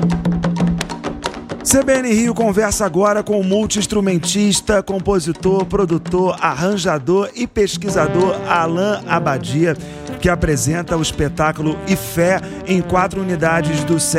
CBN Rio conversa agora com o multi-instrumentista, compositor, produtor, arranjador e pesquisador Alain Abadia, que apresenta o espetáculo Ifé em 4 unidades do